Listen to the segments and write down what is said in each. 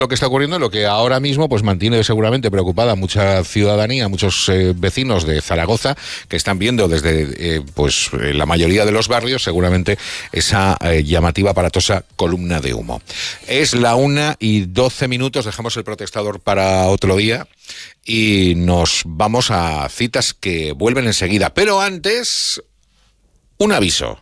Lo que está ocurriendo, lo que ahora mismo pues mantiene seguramente preocupada a mucha ciudadanía, muchos vecinos de Zaragoza que están viendo desde la mayoría de los barrios seguramente esa llamativa aparatosa columna de humo. Es la 1:12, dejamos el protestador para otro día y nos vamos a citas que vuelven enseguida, pero antes un aviso.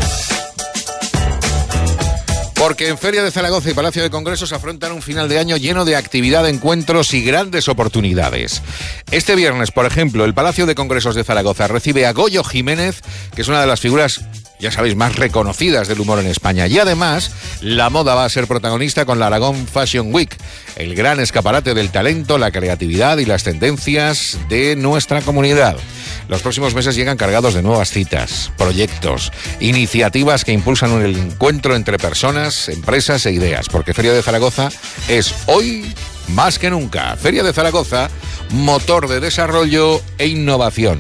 Porque en Feria de Zaragoza y Palacio de Congresos afrontan un final de año lleno de actividad, encuentros y grandes oportunidades. Este viernes, por ejemplo, el Palacio de Congresos de Zaragoza recibe a Goyo Jiménez, que es una de las figuras, ya sabéis, más reconocidas del humor en España. Y además, la moda va a ser protagonista con la Aragón Fashion Week, el gran escaparate del talento, la creatividad y las tendencias de nuestra comunidad. Los próximos meses llegan cargados de nuevas citas, proyectos, iniciativas que impulsan un encuentro entre personas, empresas e ideas, porque Feria de Zaragoza es hoy más que nunca. Feria de Zaragoza, motor de desarrollo e innovación.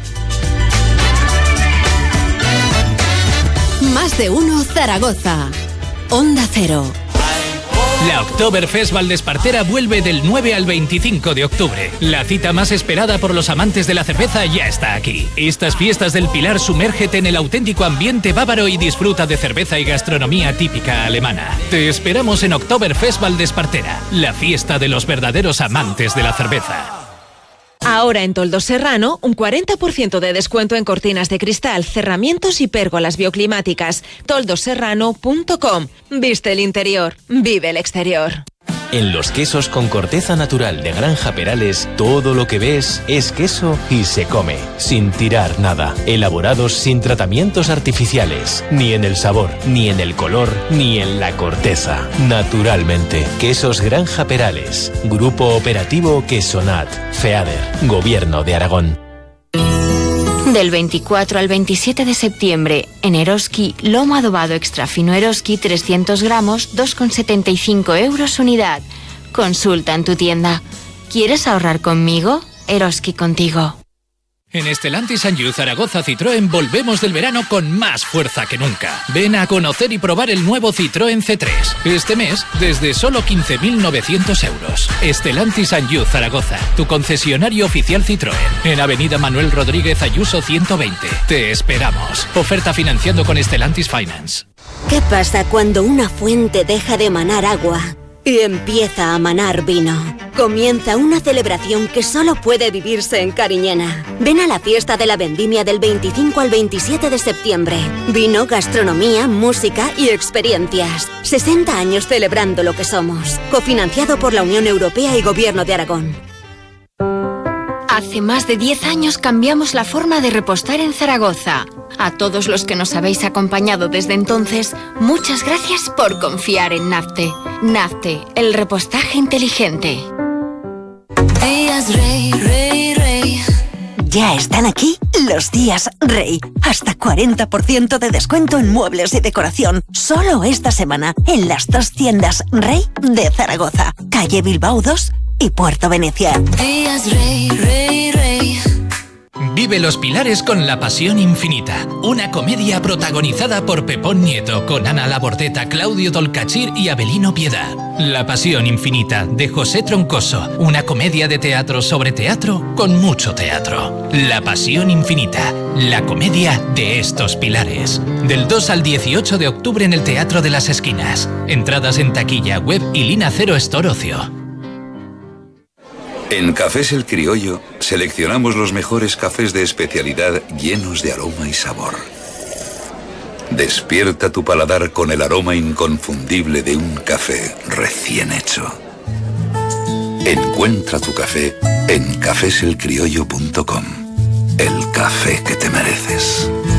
Más de uno Zaragoza. Onda Cero. La Oktoberfest Valdespartera vuelve del 9 al 25 de octubre. La cita más esperada por los amantes de la cerveza ya está aquí. Estas fiestas del Pilar, sumérgete en el auténtico ambiente bávaro y disfruta de cerveza y gastronomía típica alemana. Te esperamos en Oktoberfest Valdespartera, la fiesta de los verdaderos amantes de la cerveza. Ahora en Toldos Serrano, un 40% de descuento en cortinas de cristal, cerramientos y pérgolas bioclimáticas. toldosserrano.com. Viste el interior, vive el exterior. En los quesos con corteza natural de Granja Perales, todo lo que ves es queso y se come, sin tirar nada. Elaborados sin tratamientos artificiales, ni en el sabor, ni en el color, ni en la corteza. Naturalmente, Quesos Granja Perales. Grupo Operativo Quesonat. FEADER. Gobierno de Aragón. Del 24 al 27 de septiembre, en Eroski, lomo adobado extra fino Eroski 300 gramos, 2,75 € unidad. Consulta en tu tienda. ¿Quieres ahorrar conmigo? Eroski contigo. En Stellantis and You Zaragoza Citroën volvemos del verano con más fuerza que nunca. Ven a conocer y probar el nuevo Citroën C3. Este mes, desde solo 15.900 euros. Stellantis and You Zaragoza, tu concesionario oficial Citroën. En Avenida Manuel Rodríguez Ayuso 120. Te esperamos. Oferta financiando con Stellantis Finance. ¿Qué pasa cuando una fuente deja de manar agua y empieza a manar vino? Comienza una celebración que solo puede vivirse en Cariñena. Ven a la fiesta de la vendimia del 25 al 27 de septiembre. Vino, gastronomía, música y experiencias. 60 años celebrando lo que somos. Cofinanciado por la Unión Europea y Gobierno de Aragón. Hace más de 10 años cambiamos la forma de repostar en Zaragoza. A todos los que nos habéis acompañado desde entonces, muchas gracias por confiar en Nafte. Nafte, el repostaje inteligente. Días Rey, Rey, Rey. Ya están aquí los días Rey. Hasta 40% de descuento en muebles y decoración. Solo esta semana en las 2 tiendas Rey de Zaragoza. Calle Bilbao 2 y Puerto Venecia. Días Rey, Rey, Rey. Vive Los Pilares con La Pasión Infinita, una comedia protagonizada por Pepón Nieto, con Ana Labordeta, Claudio Tolcachir y Avelino Piedad. La Pasión Infinita, de José Troncoso, una comedia de teatro sobre teatro con mucho teatro. La Pasión Infinita, la comedia de estos pilares. Del 2 al 18 de octubre en el Teatro de las Esquinas. Entradas en taquilla, web y Lina Cero Store Ocio. En Cafés El Criollo seleccionamos los mejores cafés de especialidad llenos de aroma y sabor. Despierta tu paladar con el aroma inconfundible de un café recién hecho. Encuentra tu café en cafeselcriollo.com. El café que te mereces.